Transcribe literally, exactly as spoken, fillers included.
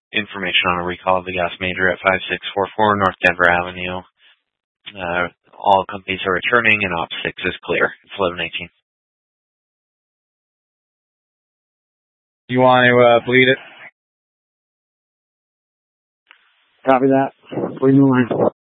information on a recall of the gas major at five six four four North Denver Avenue. Uh, all companies are returning and Op six is clear. It's eleven eighteen. Do you want to uh, bleed it? Copy that. Bleed the line.